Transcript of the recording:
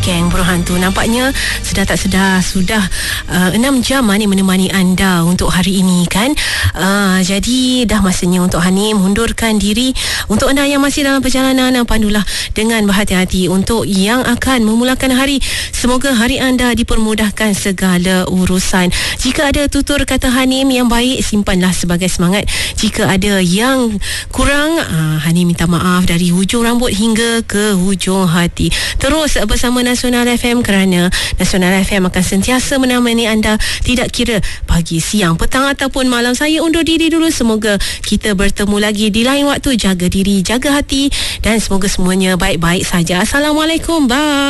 Geng Buruh Hantu. Nampaknya sedar tak sedar sudah 6 jam Hani menemani anda untuk hari ini kan. Jadi dah masanya untuk Hani mundurkan diri. Untuk anda yang masih dalam perjalanan, pandulah dengan berhati-hati. Untuk yang akan memulakan hari, semoga hari anda dipermudahkan segala urusan. Jika ada tutur kata Hanim yang baik, simpanlah sebagai semangat. Jika ada yang kurang, Hani minta maaf dari hujung rambut hingga ke hujung hati. Terus bersama Nasional FM, kerana Nasional FM akan sentiasa menemani anda, tidak kira pagi, siang, petang ataupun malam. Saya undur diri dulu. Semoga kita bertemu lagi di lain waktu. Jaga diri, jaga hati, dan semoga semuanya baik-baik saja. Assalamualaikum. Bye.